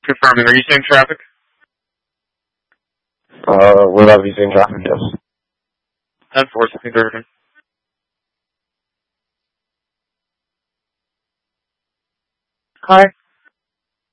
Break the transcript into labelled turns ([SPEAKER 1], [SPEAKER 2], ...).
[SPEAKER 1] Confirming, are you seeing traffic?
[SPEAKER 2] Will I be seeing traffic? Yes.
[SPEAKER 1] 10-4, 16-13.
[SPEAKER 3] Car?